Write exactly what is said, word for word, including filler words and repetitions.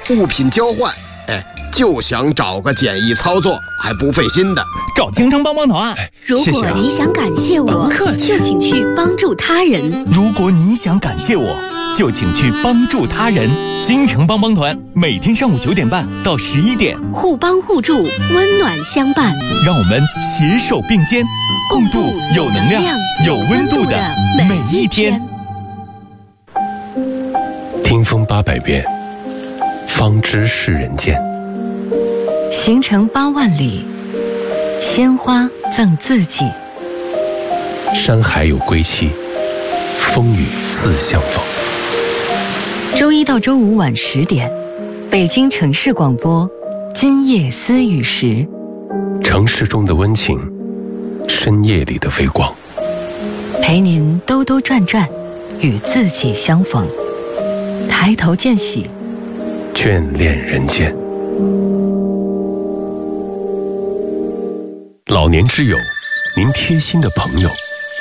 物品交换，哎，就想找个简易操作还不费心的， 找京城帮帮团。 如果你想感谢我，就请去帮助他人。 如果你想感谢我，就请去帮助他人。京城帮帮团每天上午九点半到十一点， 互帮互助，温暖相伴。 让我们携手并肩，共度有能量、有温度的每一天。 听风八百遍，方知是人间。 行程八万里，鲜花赠自己。 山海有归期，风雨自相逢。 周一到周五晚十点，北京城市广播《今夜思雨时》。 城市中的温情，深夜里的微光， 陪您兜兜转转，与自己相逢。抬头见喜， 眷恋人间。老年之友，您贴心的朋友。